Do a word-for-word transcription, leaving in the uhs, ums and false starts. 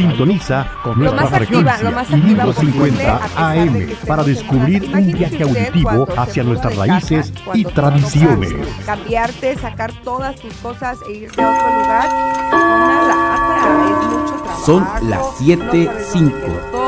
Sintoniza nuestra frecuencia mil cincuenta A M para descubrir un viaje auditivo hacia nuestras raíces y tradiciones. Cambiarte, sacar todas tus cosas e irte a otro lugar, una lata, es mucho trabajo. Son las siete cinco.